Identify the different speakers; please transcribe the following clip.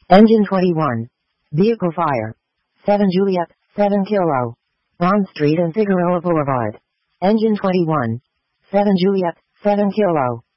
Speaker 1: Engine 21. Vehicle fire. 7 Juliet, 7 Kilo. Bond Street and Figueroa Boulevard. Engine 21. 7 Juliet, 7 Kilo.